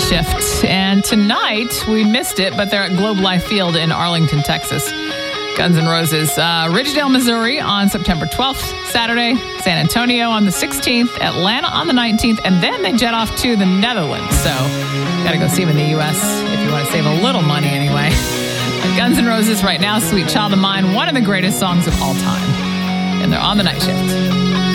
Shift. And tonight, we missed it, but they're at Globe Life Field in Arlington, Texas. Guns N' Roses. Ridgedale, Missouri on September 12th, Saturday. San Antonio on the 16th. Atlanta on the 19th. And then they jet off to the Netherlands. So, got to go see them in the U.S. if you want to save a little money anyway. Guns N' Roses right now, Sweet Child of Mine, one of the greatest songs of all time. And they're on the night shift.